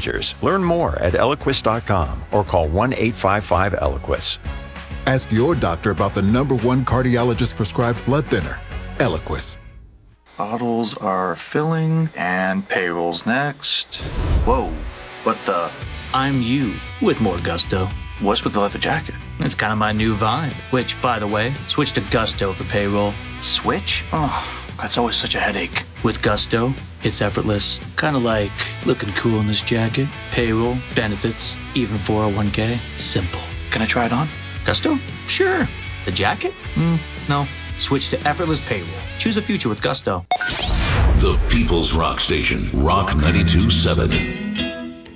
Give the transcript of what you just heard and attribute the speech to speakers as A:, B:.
A: changers. Learn more at Eliquis.com or call 1-855-ELIQUIS.
B: Ask your doctor about the #1 cardiologist prescribed blood thinner, Eliquis.
C: Bottles are filling and payroll's next. Whoa, what the?
D: I'm you with more gusto.
C: What's with the leather jacket?
D: It's kind of my new vibe, which, by the way, switch to Gusto for payroll.
C: Switch? Oh, that's always such a headache.
D: With Gusto, it's effortless. Kind of like looking cool in this jacket. Payroll, benefits, even 401k. Simple.
C: Can I try it on?
D: Gusto? Sure. The jacket? No. Switch to effortless payroll. Choose a future with Gusto.
E: The People's Rock Station, Rock 92.7.